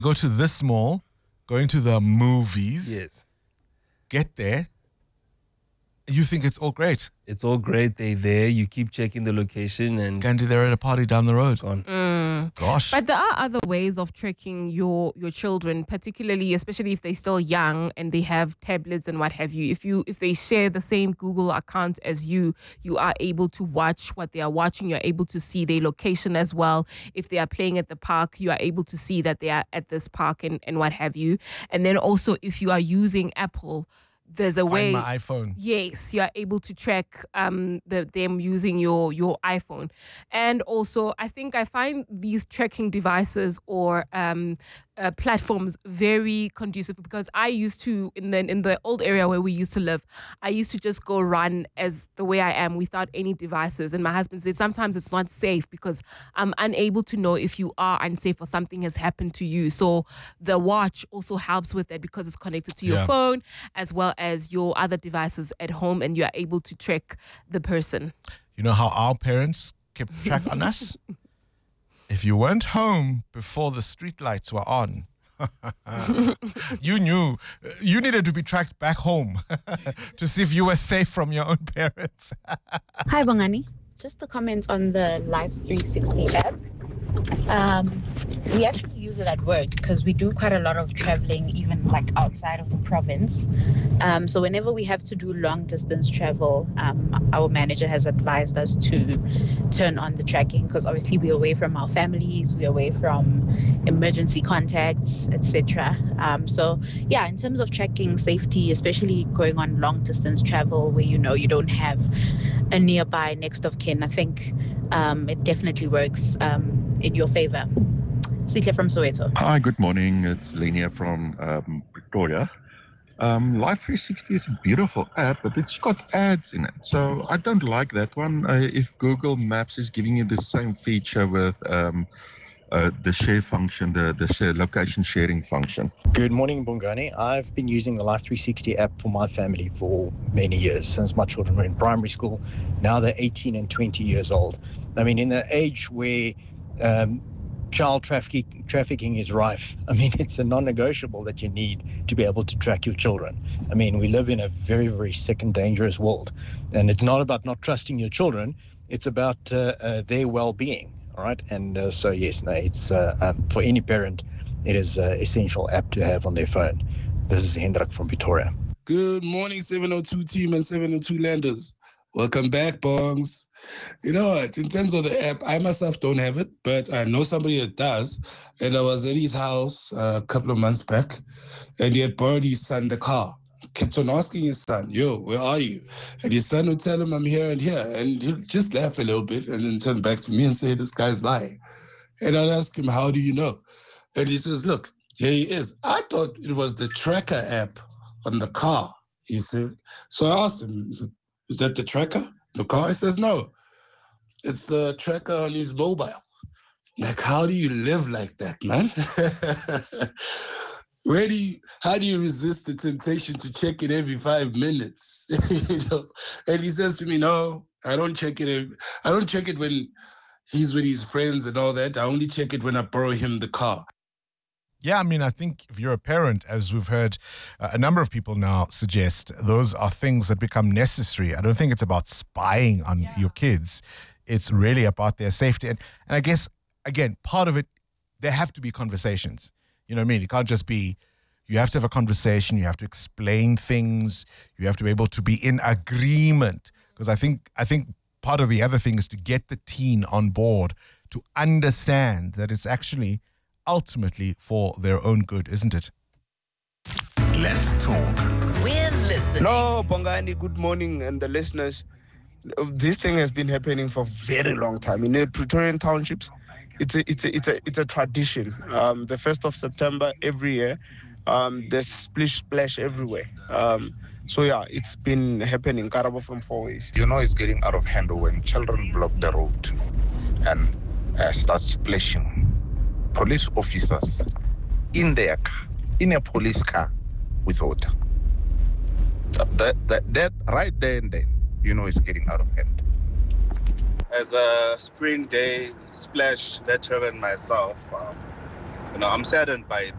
Go to this mall, going to the movies. Yes. Get there. You think it's all great. It's all great. They're there. You keep checking the location and Gandhi, they're at a party down the road. gone. Gosh. But there are other ways of tracking your children, particularly, especially if they're still young and they have tablets and what have you. If they share the same Google account as you are able to watch what they are watching. You're able to see their location as well. If they are playing at the park, you are able to see that they are at this park and what have you. And then also if you are using Apple, there's a way. Find my iPhone. Yes, you are able to track them using your iPhone. And also, I think I find these tracking devices or platforms very conducive, because I used to, in the old area where we used to live, I used to just go run as the way I am without any devices. And my husband said sometimes it's not safe because I'm unable to know if you are unsafe or something has happened to you. So the watch also helps with that because it's connected to your phone as well as your other devices at home, and you're able to track the person. You know how our parents kept track on us? If you weren't home before the street lights were on, you knew you needed to be tracked back home to see if you were safe from your own parents. Hi, Bongani. Just a comment on the Life 360 app. We actually use it at work because we do quite a lot of traveling, even like outside of the province. So whenever we have to do long distance travel, our manager has advised us to turn on the tracking because obviously we're away from our families, we're away from emergency contacts, etc. So yeah, in terms of tracking safety, especially going on long distance travel where you know you don't have a nearby next of kin, I think it definitely works in your favor. Sihle from Soweto. Hi, good morning. It's Lenia from Pretoria. Life 360 is a beautiful app, but it's got ads in it. So I don't like that one. If Google Maps is giving you the same feature with the share function, the share location sharing function. Good morning, Bongani. I've been using the Life 360 app for my family for many years, since my children were in primary school. Now they're 18 and 20 years old. I mean, in the age where child trafficking is rife, I mean, it's a non-negotiable that you need to be able to track your children. I mean, we live in a very, very sick and dangerous world. And it's not about not trusting your children. It's about their well-being. All right. And so, yes, no, it's for any parent, it is an essential app to have on their phone. This is Hendrik from Pretoria. Good morning, 702 team and 702 landers. Welcome back, Bongs. You know what? In terms of the app, I myself don't have it, but I know somebody that does. And I was at his house a couple of months back, and he had borrowed his son the car. Kept on asking his son, yo, where are you? And his son would tell him, I'm here and here. And he'll just laugh a little bit and then turn back to me and say, this guy's lying. And I'd ask him, how do you know? And he says, look, here he is. I thought it was the tracker app on the car. He said, so I asked him, is that the tracker? The car? He says, no. It's the tracker on his mobile. Like, how do you live like that, man? How do you resist the temptation to check it every 5 minutes? You know? And he says to me, no, I don't check it. I don't check it when he's with his friends and all that. I only check it when I borrow him the car. Yeah, I mean, I think if you're a parent, as we've heard a number of people now suggest, those are things that become necessary. I don't think it's about spying on your kids. It's really about their safety. And I guess, again, part of it, there have to be conversations. You know what I mean? It can't just be, you have to have a conversation, you have to explain things, you have to be able to be in agreement. Because I think part of the other thing is to get the teen on board to understand that it's actually ultimately for their own good, isn't it? Let's talk. We're listening. No, Bongani, good morning, and the listeners. This thing has been happening for a very long time. In the Pretorian townships, it's a tradition. The 1st of September every year, there's splish splash everywhere. So yeah, it's been happening. Karabo from 4 ways. You know it's getting out of hand when children block the road and start splashing. Police officers in their car, in a police car with water. That right there and then, you know it's getting out of hand. As a spring day splash veteran myself, I'm saddened by